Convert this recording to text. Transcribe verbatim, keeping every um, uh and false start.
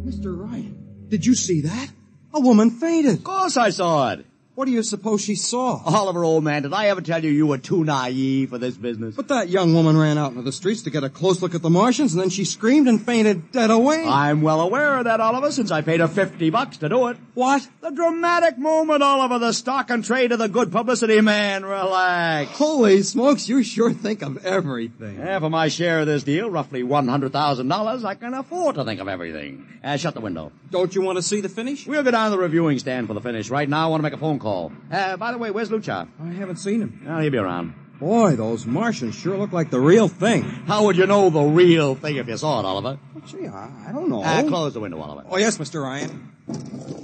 Mister Ryan, did you see that? A woman fainted. Of course I saw it. What do you suppose she saw? Oliver, old man, did I ever tell you you were too naive for this business? But that young woman ran out into the streets to get a close look at the Martians, and then she screamed and fainted dead away. I'm well aware of that, Oliver, since I paid her fifty bucks to do it. What? The dramatic moment, Oliver, the stock and trade of the good publicity, man. Relax. Holy smokes, you sure think of everything. Yeah, for my share of this deal, roughly one hundred thousand dollars, I can afford to think of everything. Uh, shut the window. Don't you want to see the finish? We'll go down to the reviewing stand for the finish. Right now, I want to make a phone call. Uh, by the way, where's Lucha? I haven't seen him. Well, he'll be around. Boy, those Martians sure look like the real thing. How would you know the real thing if you saw it, Oliver? Well, gee, I, I don't know. Uh, close the window, Oliver. Oh, yes, Mister Ryan.